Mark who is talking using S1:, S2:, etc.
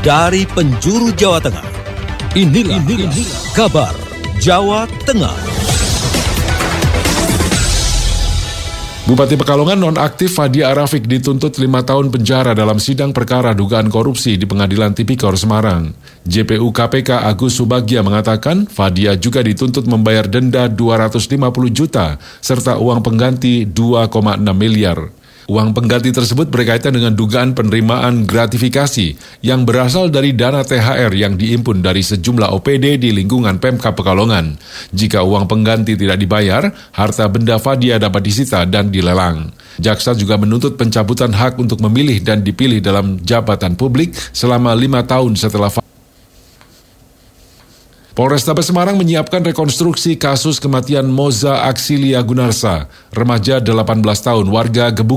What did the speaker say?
S1: Dari penjuru Jawa Tengah, inilah kabar Jawa Tengah.
S2: Bupati Pekalongan nonaktif Fadia Arafik dituntut 5 tahun penjara dalam sidang perkara dugaan korupsi di Pengadilan Tipikor Semarang. JPU KPK Agus Subagya mengatakan Fadia juga dituntut membayar denda 250 juta serta uang pengganti 2,6 miliar. Uang pengganti tersebut berkaitan dengan dugaan penerimaan gratifikasi yang berasal dari dana THR yang diimpun dari sejumlah OPD di lingkungan Pemkab Pekalongan. Jika uang pengganti tidak dibayar, harta benda Fadia dapat disita dan dilelang. Jaksa juga menuntut pencabutan hak untuk memilih dan dipilih dalam jabatan publik selama 5 tahun setelah Polrestabes Semarang menyiapkan rekonstruksi kasus kematian Moza Aksilia Gunarsa, remaja 18 tahun warga Gebuk